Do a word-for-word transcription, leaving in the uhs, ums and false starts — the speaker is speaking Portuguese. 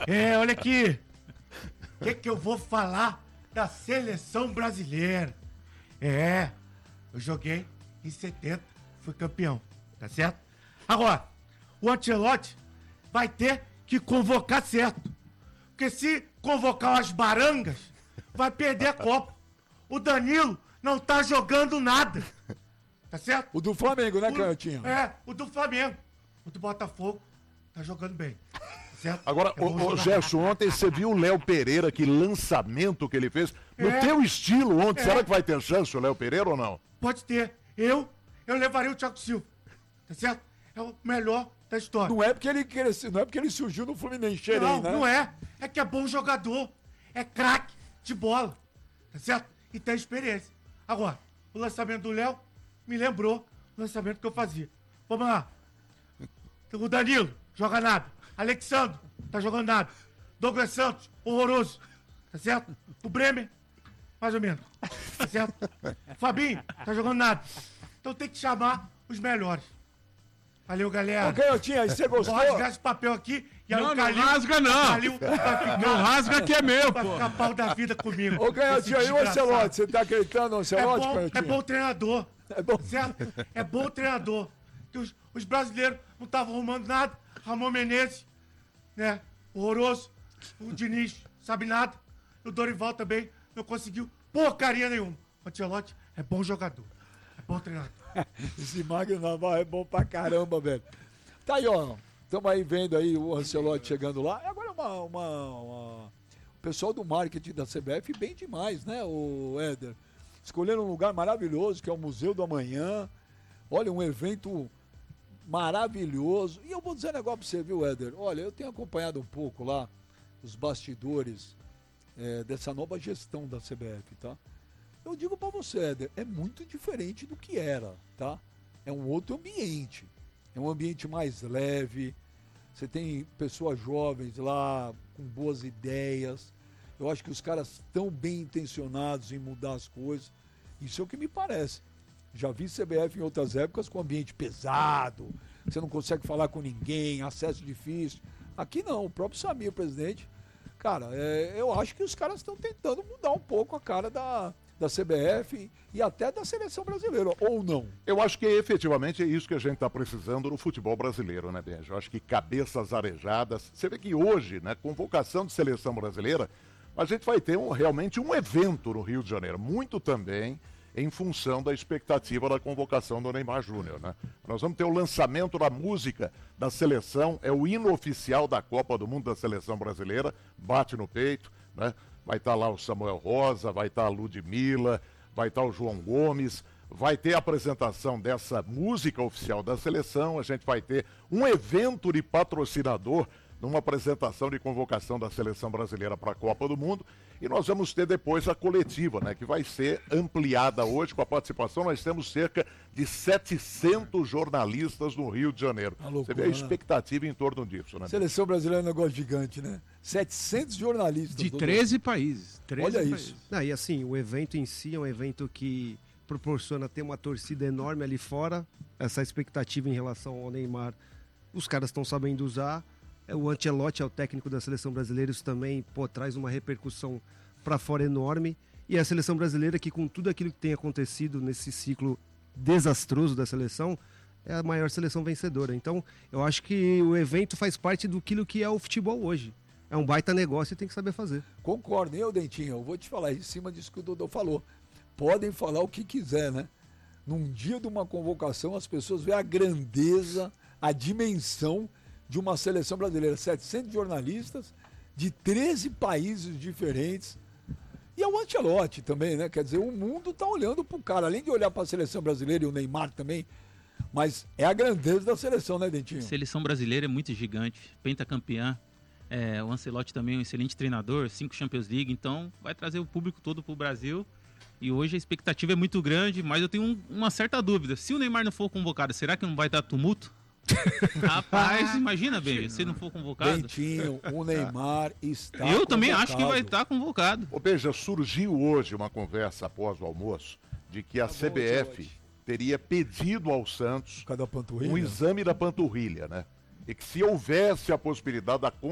É, olha aqui. O que que eu vou falar da seleção brasileira? É, eu joguei em setenta, fui campeão, tá certo? Agora, o Ancelotti vai ter que convocar certo. Porque se convocar as barangas, vai perder a Copa. O Danilo não tá jogando nada. Tá certo? O do Flamengo, né, O- Canhotinho? É, o do Flamengo. O do Botafogo tá jogando bem. Certo? Agora, É bom ô, ô, jogar. Gerson, ontem você viu o Léo Pereira, que lançamento que ele fez. No É. teu estilo ontem, É. será que vai ter chance o Léo Pereira ou não? Pode ter. Eu, eu levaria o Thiago Silva. Tá certo? É o melhor da história. Não é porque ele cresceu, não é porque ele surgiu no Fluminense, Xerém, Não, né? não é. É que é bom jogador. É craque de bola. Tá certo? E tem experiência. Agora, o lançamento do Léo me lembrou o lançamento que eu fazia. Vamos lá. O Danilo, joga nada. Alexandre, tá jogando nada. Douglas Santos, horroroso. Tá certo? O Bremer, mais ou menos. Tá certo? Fabinho, tá jogando nada. Então tem que chamar os melhores. Valeu, galera. Ô, Canhotinho, aí você Vou gostou? rasgar esse papel aqui e aí Não, o não Calil... rasga, não. o Calil vai ficar, Não rasga que é meu, vai pô. ficar pau da vida comigo. Ô, Canhotinho, Esse aí o desgraçado. Ancelotti, você tá acreditando no É Ancelotti, bom, Canhotinho? é bom treinador. É bom. Certo? É bom treinador. Que os, os brasileiros não estavam arrumando nada. Ramon Menezes, né? Horroroso. O Diniz, sabe nada. O Dorival também não conseguiu porcaria nenhuma. O Ancelotti é bom jogador. É bom treinador. Esse Magno Navarro é bom pra caramba, velho. Tá aí, ó. Estamos aí vendo aí o Ancelotti chegando lá. Agora uma, uma, uma... O pessoal do marketing da C B F bem demais, né, o Éder? Escolheram um lugar maravilhoso, que é o Museu do Amanhã. Olha, um evento maravilhoso. E eu vou dizer um negócio pra você, viu, Éder? Olha, eu tenho acompanhado um pouco lá os bastidores é, dessa nova gestão da C B F, tá? Eu digo pra você, Éder, é muito diferente do que era, tá? É um outro ambiente. É um ambiente mais leve. Você tem pessoas jovens lá com boas ideias. Eu acho que os caras estão bem intencionados em mudar as coisas. Isso é o que me parece. Já vi C B F em outras épocas com ambiente pesado. Você não consegue falar com ninguém, acesso difícil. Aqui não, o próprio Samir, o presidente. Cara, é, eu acho que os caras estão tentando mudar um pouco a cara da, da C B F e até da seleção brasileira, ou não? Eu acho que efetivamente é isso que a gente está precisando no futebol brasileiro, né, Benja? Eu acho que cabeças arejadas. Você vê que hoje, né, convocação de seleção brasileira, a gente vai ter um, realmente um evento no Rio de Janeiro, muito também em função da expectativa da convocação do Neymar Júnior, né? Nós vamos ter o lançamento da música da seleção, é o hino oficial da Copa do Mundo da seleção brasileira, bate no peito, né? Vai estar lá o Samuel Rosa, vai estar a Ludmilla, vai estar o João Gomes, vai ter a apresentação dessa música oficial da seleção, a gente vai ter um evento de patrocinador numa apresentação de convocação da seleção brasileira para a Copa do Mundo, e nós vamos ter depois a coletiva, né, que vai ser ampliada hoje com a participação. Nós temos cerca de setecentos jornalistas no Rio de Janeiro. loucura, Você vê a expectativa em torno disso, né? Seleção brasileira é um negócio gigante, né? setecentos jornalistas. De doutor. treze países. treze Olha países. isso. Não, e assim, o evento em si é um evento que proporciona ter uma torcida enorme ali fora. Essa expectativa em relação ao Neymar, os caras estão sabendo usar. O Ancelotti é o técnico da seleção brasileira, isso também pô, traz uma repercussão para fora enorme. E a seleção brasileira, que com tudo aquilo que tem acontecido nesse ciclo desastroso da seleção, é a maior seleção vencedora. Então, eu acho que o evento faz parte do que é o futebol hoje. É um baita negócio e tem que saber fazer. Concordo, hein, ô Dentinho? Eu vou te falar, em cima disso que o Dodô falou. Podem falar o que quiser, né? Num dia de uma convocação, as pessoas veem a grandeza, a dimensão de uma seleção brasileira. setecentos jornalistas de treze países diferentes. E é o Ancelotti também, né? Quer dizer, o mundo tá olhando pro cara, além de olhar para a seleção brasileira e o Neymar também, mas é a grandeza da seleção, né, Dentinho? A seleção brasileira é muito gigante, pentacampeã. É, o Ancelotti também é um excelente treinador, cinco Champions League, então vai trazer o público todo pro Brasil. E hoje a expectativa é muito grande, mas eu tenho um, uma certa dúvida. Se o Neymar não for convocado, será que não vai dar tumulto? Rapaz, imagina, bem, se não for convocado. Dentinho, o Neymar está Eu também convocado. acho que vai estar convocado. Ô, Beija, surgiu hoje uma conversa após o almoço de que a Tá bom, C B F Ancelotti. teria pedido ao Santos Por causa da panturrilha? um exame da panturrilha, né? E que se houvesse a possibilidade da